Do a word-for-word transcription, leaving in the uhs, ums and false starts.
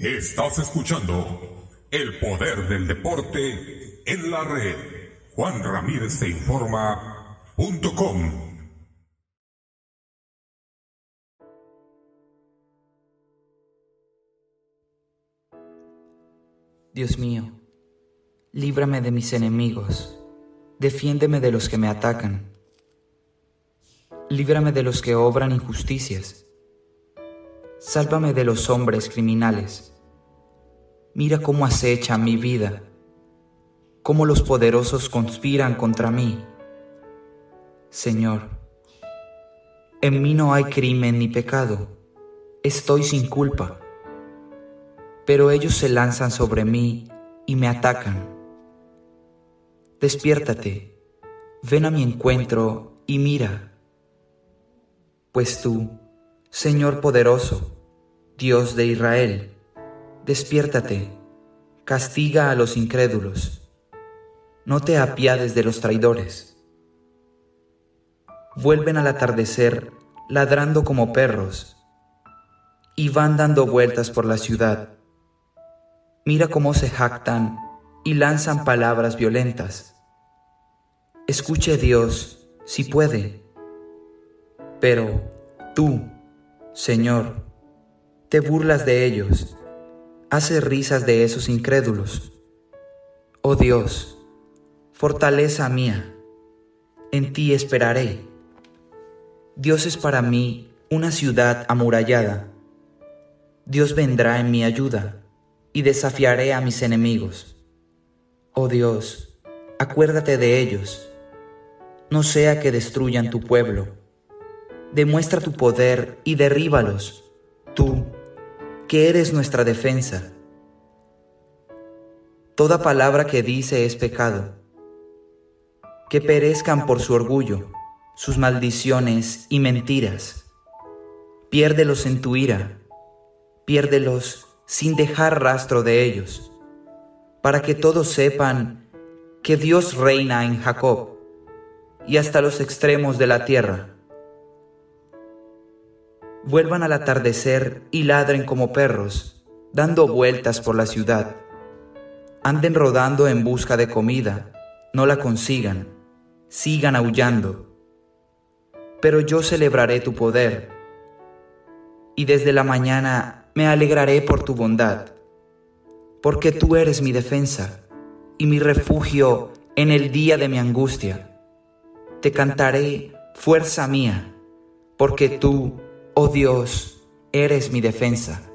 Estás escuchando El Poder del Deporte en la Red. Juan Ramírez te informa punto com. Dios mío, líbrame de mis enemigos, defiéndeme de los que me atacan. Líbrame de los que obran injusticias. Sálvame de los hombres criminales. Mira cómo acecha mi vida, cómo los poderosos conspiran contra mí. Señor, en mí no hay crimen ni pecado, estoy sin culpa. Pero ellos se lanzan sobre mí y me atacan. Despiértate, ven a mi encuentro y mira. Pues tú, Señor poderoso, Dios de Israel, despiértate, castiga a los incrédulos. No te apiades de los traidores. Vuelven al atardecer ladrando como perros y van dando vueltas por la ciudad. Mira cómo se jactan y lanzan palabras violentas. Escuche Dios, si puede. Pero tú, Señor, te burlas de ellos, haces risas de esos incrédulos. Oh Dios, fortaleza mía, en ti esperaré. Dios es para mí una ciudad amurallada. Dios vendrá en mi ayuda y desafiaré a mis enemigos. Oh Dios, acuérdate de ellos. No sea que destruyan tu pueblo. Demuestra tu poder y derríbalos, tú, que eres nuestra defensa. Toda palabra que dice es pecado. Que perezcan por su orgullo, sus maldiciones y mentiras. Piérdelos en tu ira, piérdelos sin dejar rastro de ellos, para que todos sepan que Dios reina en Jacob y hasta los extremos de la tierra. Vuelvan al atardecer y ladren como perros, dando vueltas por la ciudad. Anden rodando en busca de comida, no la consigan, sigan aullando. Pero yo celebraré tu poder, y desde la mañana me alegraré por tu bondad, porque tú eres mi defensa y mi refugio en el día de mi angustia. Te cantaré, fuerza mía, porque tú, oh Dios, eres mi defensa.